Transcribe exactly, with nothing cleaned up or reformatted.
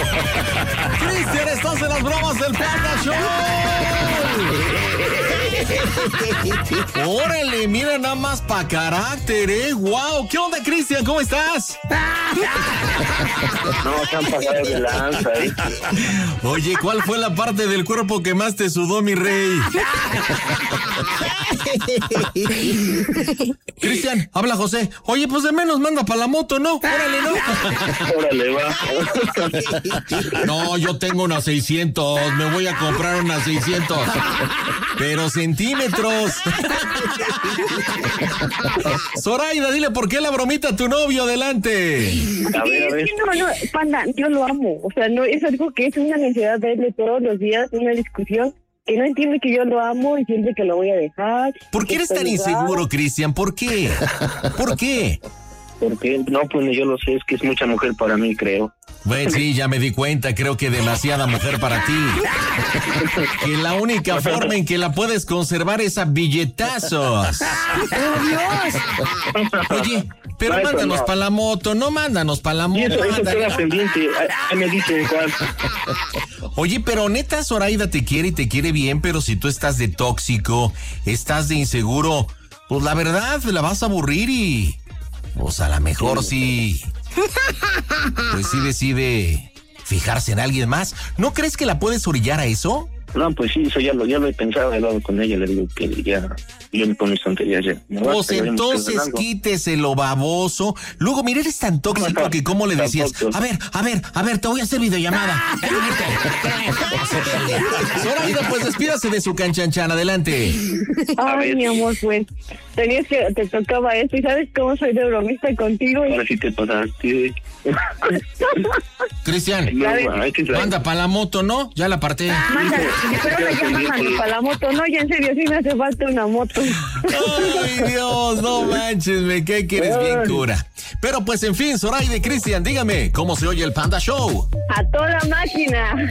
Cristian, estás en las bromas del Panda Show. Órale, mira nada más pa' carácter, ¿eh? ¡Wow! ¿Qué onda, Cristian? ¿Cómo estás? No, se han pasado de lanza, ¿eh? Oye, ¿cuál fue la parte del cuerpo que más te sudó, mi rey? Cristian, habla José. Oye, pues de menos manda para la moto, ¿no? Órale, ¿no? Órale, va. No, yo tengo unas seiscientos. Me voy a comprar unas seiscientos. Pero centímetros. Zoraida, dile por qué la bromita a tu novio, adelante. A ver, a ver. No, no, Panda, yo lo amo. O sea, no es algo que es una necesidad de él de todos los días, una discusión que no entiende que yo lo amo y siente que lo voy a dejar. ¿Por qué eres tan inseguro, Cristian? ¿Por qué? ¿Por qué? Porque no, pues yo lo sé, es que es mucha mujer para mí, creo. Bueno, sí, ya me di cuenta, creo que demasiada mujer para ti. Que la única forma en que la puedes conservar es a billetazos. ¡Oh, Dios! Oye, pero No, eso mándanos no. para la moto, no mándanos para la Y moto. eso, eso mándanos. queda pendiente. Ahí me dice Juan. Oye, pero neta, Zoraida te quiere y te quiere bien, pero si tú estás de tóxico, estás de inseguro, pues la verdad, la vas a aburrir y... pues a lo mejor sí... pues sí decide fijarse en alguien más. ¿No crees que la puedes orillar a eso? No, pues sí, eso ya lo, ya lo he pensado, he hablado con ella, le digo que ya, yo me con mis tonterías ya. Me Pues basta, ya vemos que entonces es algo. quítese lo baboso. Luego, mira, eres tan tóxico que como le decías, a ver, a ver, a ver, te voy a hacer videollamada. Zoraida, pues despídase de su canchanchan, adelante. Ay, mi amor, pues tenías que, te tocaba esto y sabes cómo soy de bromista contigo. Y... Ahora sí te pasaste. Cristian, No, hay que traer. manda para la moto, ¿no? Ya la aparté. Manda, pero me llaman mano para la moto. No, ya en serio, sí me hace falta una moto. Ay, Dios, no manches, me cae que eres bien cura. Pero pues, en fin, Zoraida y Cristian, dígame, ¿cómo se oye el Panda Show? A toda máquina.